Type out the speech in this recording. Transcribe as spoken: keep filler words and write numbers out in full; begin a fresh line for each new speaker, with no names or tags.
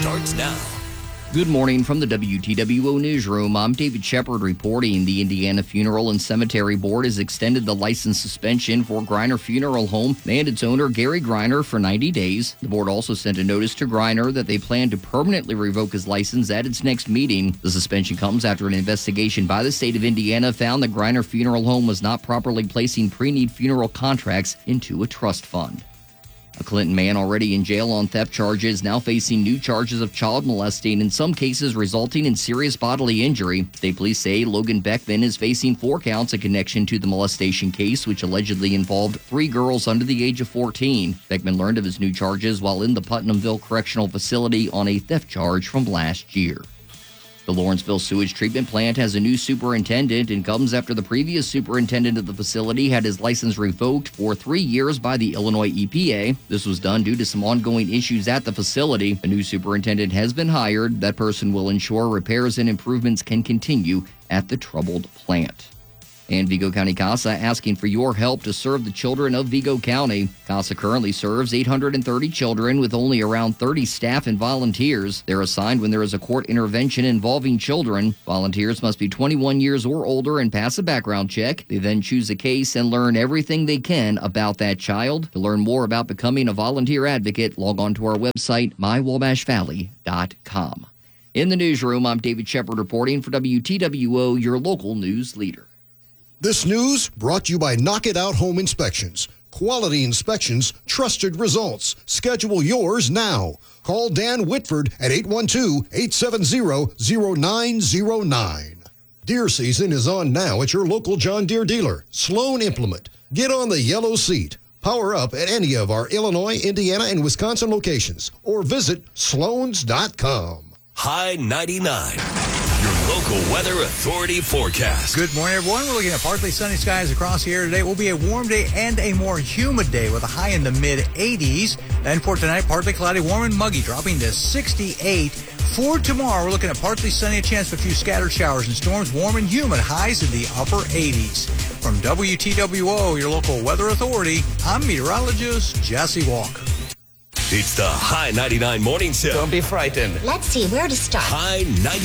starts now.
Good morning from the W T W O Newsroom. I'm David Shepard reporting. The Indiana Funeral and Cemetery Board has extended the license suspension for Greiner Funeral Home and its owner, Gary Greiner, for ninety days. The board also sent a notice to Greiner that they plan to permanently revoke his license at its next meeting. The suspension comes after an investigation by the state of Indiana found that Greiner Funeral Home was not properly placing pre-need funeral contracts into a trust fund. A Clinton man already in jail on theft charges now facing new charges of child molesting, in some cases resulting in serious bodily injury. State police say Logan Beckman is facing four counts in connection to the molestation case, which allegedly involved three girls under the age of fourteen. Beckman learned of his new charges while in the Putnamville Correctional Facility on a theft charge from last year. The Lawrenceville Sewage Treatment Plant has a new superintendent and comes after the previous superintendent of the facility had his license revoked for three years by the Illinois E P A. This was done due to some ongoing issues at the facility. A new superintendent has been hired. That person will ensure repairs and improvements can continue at the troubled plant. And Vigo County CASA asking for your help to serve the children of Vigo County. CASA currently serves eight hundred thirty children with only around thirty staff and volunteers. They're assigned when there is a court intervention involving children. Volunteers must be twenty-one years or older and pass a background check. They then choose a case and learn everything they can about that child. To learn more about becoming a volunteer advocate, log on to our website, my wabash valley dot com. In the newsroom, I'm David Shepard reporting for W T W O, your local news leader.
This news brought to you by Knock It Out Home Inspections. Quality inspections, trusted results. Schedule yours now. Call Dan Whitford at eight one two, eight seven zero, zero nine zero nine. Deer season is on now at your local John Deere dealer. Sloan Implement. Get on the yellow seat. Power up at any of our Illinois, Indiana, and Wisconsin locations or visit sloans dot com.
High ninety-nine. Your local weather authority forecast.
Good morning, everyone. We're looking at partly sunny skies across the air today. It will be a warm day and a more humid day with a high in the mid eighties. And for tonight, partly cloudy, warm and muggy, dropping to sixty-eight. For tomorrow, we're looking at partly sunny, a chance for a few scattered showers and storms, warm and humid, highs in the upper eighties. From W T W O, your local weather authority, I'm meteorologist Jesse Walker.
It's the High ninety-nine Morning Show.
Don't be frightened.
Let's see where to start.
High ninety-nine.